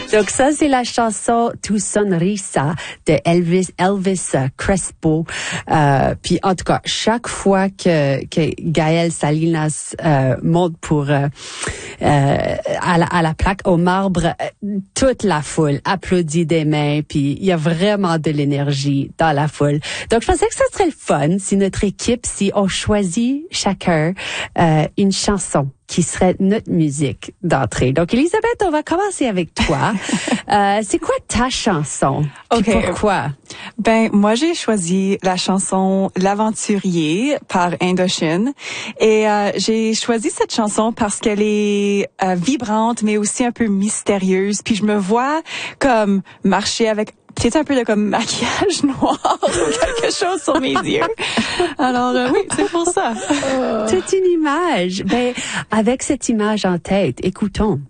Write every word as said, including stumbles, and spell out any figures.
Donc ça, c'est la chanson Tu Sonrisa de Elvis, Elvis Crespo. Euh, puis en tout cas, chaque fois que, que Gaël Salinas euh, monte pour euh, euh, à, la, à la plaque au marbre, toute la foule applaudit des mains. Puis il y a vraiment de l'énergie dans la foule. Donc je pensais que ça serait le fun si notre équipe, si on choisit chacun euh, une chanson qui serait notre musique d'entrée. Donc, Elisabeth, on va commencer avec toi. euh, c'est quoi ta chanson? Puis Okay. pourquoi? Ben, moi, j'ai choisi la chanson L'Aventurier par Indochine. Et euh, j'ai choisi cette chanson parce qu'elle est euh, vibrante, mais aussi un peu mystérieuse. Puis je me vois comme marcher avec peut-être un peu de comme maquillage noir ou quelque chose sur mes yeux. Alors euh, oui, c'est pour ça. C'est une image. Ben, avec cette image en tête, écoutons.